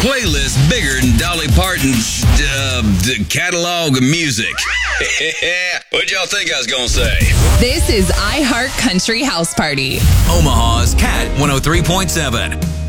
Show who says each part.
Speaker 1: playlist bigger than Dolly Parton's catalog of music. What'd y'all think I was gonna say?
Speaker 2: This is iHeart Country House Party.
Speaker 3: Omaha's Cat 103.7.